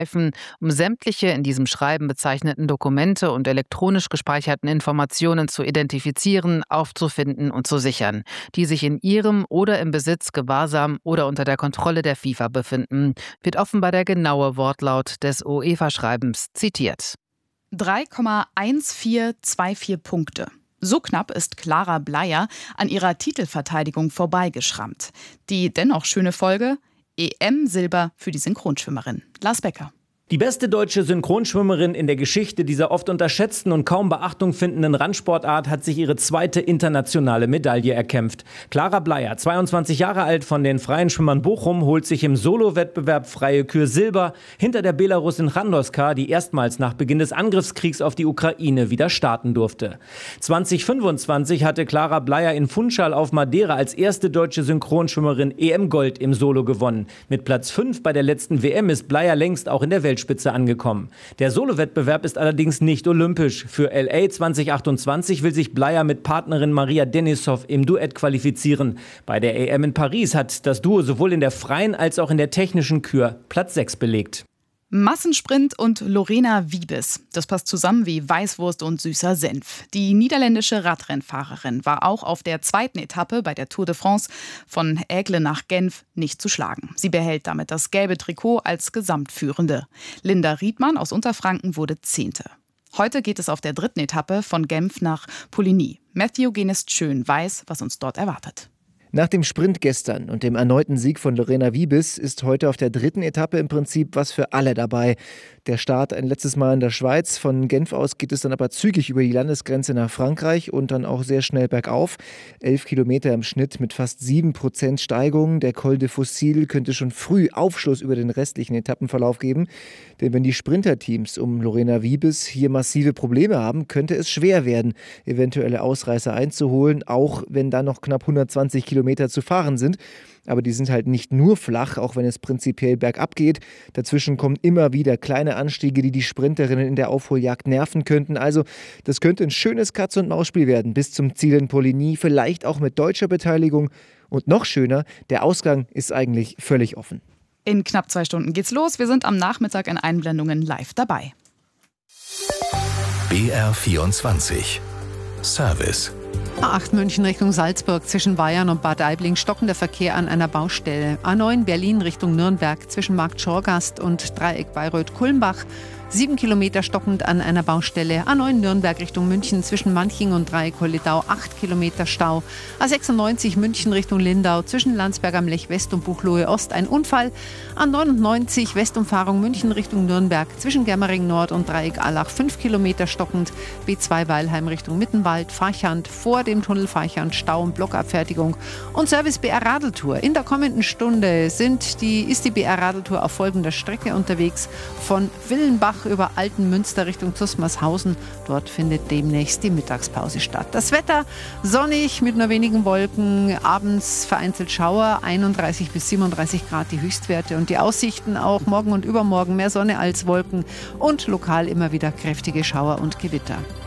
um sämtliche in diesem Schreiben bezeichneten Dokumente und elektronisch gespeicherten Informationen zu identifizieren, aufzufinden und zu sichern, die sich in ihrem oder im Besitz, Gewahrsam oder unter der Kontrolle der FIFA befinden, wird offenbar der genaue Wortlaut des UEFA-Schreibens zitiert. 3,1424 Punkte. So knapp ist Clara Bleyer an ihrer Titelverteidigung vorbeigeschrammt. Die dennoch schöne Folge: EM-Silber für die Synchronschwimmerin. Lars Becker. Die beste deutsche Synchronschwimmerin in der Geschichte dieser oft unterschätzten und kaum Beachtung findenden Randsportart hat sich ihre zweite internationale Medaille erkämpft. Clara Bleyer, 22 Jahre alt, von den Freien Schwimmern Bochum, holt sich im Solo-Wettbewerb Freie Kür Silber hinter der Belarusin Randoska, die erstmals nach Beginn des Angriffskriegs auf die Ukraine wieder starten durfte. 2025 hatte Clara Bleyer in Funchal auf Madeira als erste deutsche Synchronschwimmerin EM-Gold im Solo gewonnen. Mit Platz 5 bei der letzten WM ist Bleyer längst auch in der Weltspitze angekommen. Der Solo-Wettbewerb ist allerdings nicht olympisch. Für LA 2028 will sich Bleyer mit Partnerin Maria Denisov im Duett qualifizieren. Bei der EM in Paris hat das Duo sowohl in der freien als auch in der technischen Kür Platz 6 belegt. Massensprint und Lorena Wiebes. Das passt zusammen wie Weißwurst und süßer Senf. Die niederländische Radrennfahrerin war auch auf der zweiten Etappe bei der Tour de France von Aigle nach Genf nicht zu schlagen. Sie behält damit das gelbe Trikot als Gesamtführende. Linda Riedmann aus Unterfranken wurde Zehnte. Heute geht es auf der dritten Etappe von Genf nach Poligny. Matthew Genest-Schön weiß, was uns dort erwartet. Nach dem Sprint gestern und dem erneuten Sieg von Lorena Wiebes ist heute auf der dritten Etappe im Prinzip was für alle dabei. Der Start ein letztes Mal in der Schweiz. Von Genf aus geht es dann aber zügig über die Landesgrenze nach Frankreich und dann auch sehr schnell bergauf. 11 Kilometer im Schnitt mit fast 7% Steigung. Der Col de Fossil könnte schon früh Aufschluss über den restlichen Etappenverlauf geben. Denn wenn die Sprinterteams um Lorena Wiebes hier massive Probleme haben, könnte es schwer werden, eventuelle Ausreißer einzuholen, auch wenn da noch knapp 120 Kilometer zu fahren sind. Aber die sind halt nicht nur flach, auch wenn es prinzipiell bergab geht. Dazwischen kommen immer wieder kleine Anstiege, die Sprinterinnen in der Aufholjagd nerven könnten. Also das könnte ein schönes Katz-und-Maus-Spiel werden bis zum Ziel in Poligny, vielleicht auch mit deutscher Beteiligung. Und noch schöner, der Ausgang ist eigentlich völlig offen. In knapp 2 Stunden geht's los. Wir sind am Nachmittag in Einblendungen live dabei. BR24 Service. A8 München Richtung Salzburg zwischen Bayern und Bad Aibling stockender Verkehr an einer Baustelle. A9 Berlin Richtung Nürnberg zwischen Markt Schorgast und Dreieck Bayreuth-Kulmbach. 7 Kilometer stockend an einer Baustelle. A9 Nürnberg Richtung München zwischen Manching und Dreieck-Holledau 8 Kilometer Stau. A96 München Richtung Lindau zwischen Landsberg am Lech West und Buchloe Ost ein Unfall. A99 Westumfahrung München Richtung Nürnberg zwischen Germering Nord und Dreieck-Allach 5 Kilometer stockend. B2 Weilheim Richtung Mittenwald, Farchand vor dem Tunnel Farchand Stau und Blockabfertigung. Und Service BR Radeltour. In der kommenden Stunde ist die BR Radeltour auf folgender Strecke unterwegs von Willenbach über Altenmünster Richtung Zusmarshausen. Dort findet demnächst die Mittagspause statt. Das Wetter sonnig mit nur wenigen Wolken, abends vereinzelt Schauer, 31 bis 37 Grad die Höchstwerte und die Aussichten auch morgen und übermorgen mehr Sonne als Wolken und lokal immer wieder kräftige Schauer und Gewitter.